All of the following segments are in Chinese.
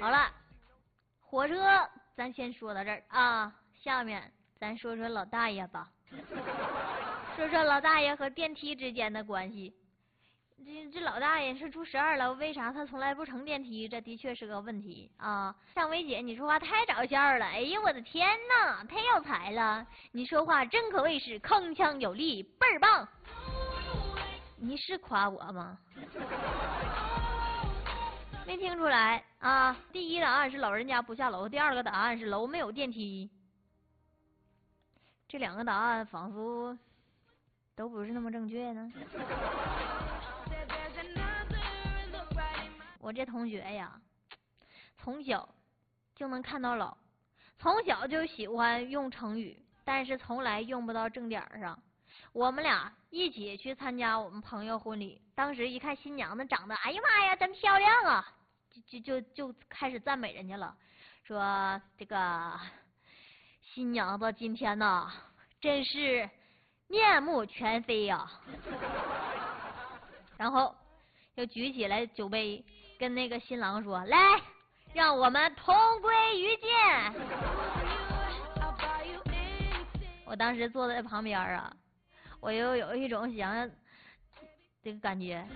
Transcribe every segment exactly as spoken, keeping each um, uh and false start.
好了，火车咱先说到这儿啊，下面咱说说老大爷吧，说说老大爷和电梯之间的关系。这这老大爷是住十二楼，为啥他从来不乘电梯？这的确是个问题啊！尚薇姐，你说话太找笑了！哎呀，我的天哪，太有才了！你说话真可谓是铿锵有力，倍儿棒！你是夸我吗？没听出来啊！第一答案是老人家不下楼，第二个答案是楼没有电梯。这两个答案仿佛都不是那么正确呢。我这同学呀，从小就能看到老，从小就喜欢用成语，但是从来用不到正点上。我们俩一起去参加我们朋友婚礼，当时一看新娘子长得，哎呀妈呀，真漂亮啊！就就就就开始赞美人家了，说这个新娘子今天呐，真是面目全非呀、啊。然后又举起来酒杯，跟那个新郎说：“来，让我们同归于尽。”我当时坐在旁边啊，我又有一种想这个感觉。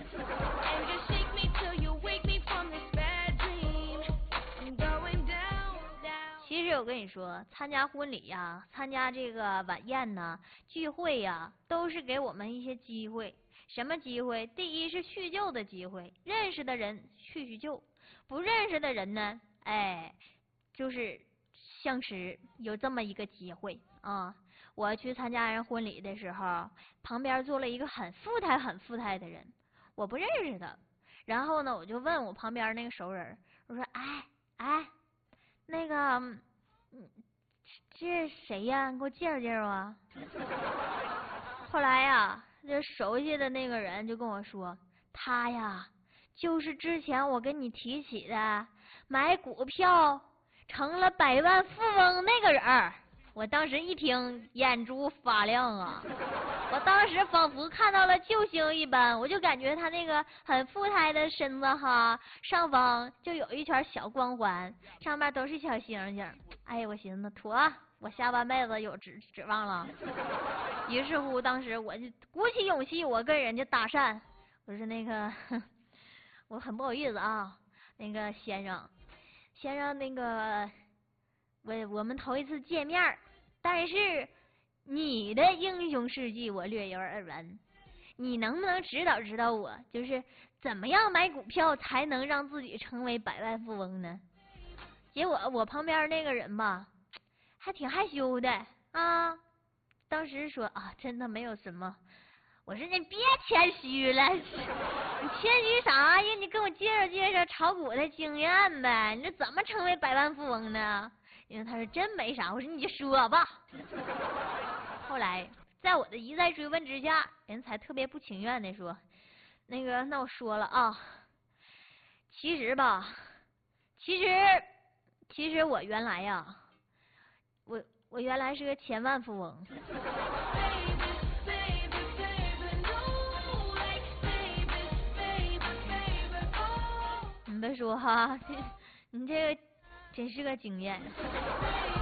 其实我跟你说，参加婚礼呀、参加这个晚宴呐、聚会呀，都是给我们一些机会。什么机会？第一是叙旧的机会，认识的人叙叙旧，不认识的人呢，哎，就是相识，有这么一个机会啊。我去参加人婚礼的时候，旁边坐了一个很富态、很富态的人，我不认识他。然后呢，我就问我旁边那个熟人，我说：“哎哎。”那个，嗯，这是谁呀？你给我介绍介绍啊！后来呀，这熟悉的那个人就跟我说，他呀，就是之前我跟你提起的买股票成了百万富翁那个人儿。我当时一听，眼珠发亮啊！我当时仿佛看到了救星一般，我就感觉他那个很富态的身子哈，上方就有一圈小光环，上面都是小星星。哎呀，我寻思妥，我下半辈子有指指望了。于是乎，当时我就鼓起勇气，我跟人家搭讪，我说那个，我很不好意思啊，那个先生，先生那个。我我们头一次见面，但是你的英雄事迹我略有耳闻，你能不能指导指导我，就是怎么样买股票才能让自己成为百万富翁呢？结果我旁边那个人吧，还挺害羞的啊，当时说啊，真的没有什么。我说你别谦虚了，你谦虚啥呀？你跟我介绍介绍炒股的经验呗，你这怎么成为百万富翁呢？因为他说真没啥，我说你就说吧。后来在我的一再追问之下，人才特别不情愿的说，那个那我说了啊，其实吧，其实其实我原来呀，我我原来是个千万富翁。你别说哈，你这个真是个经验。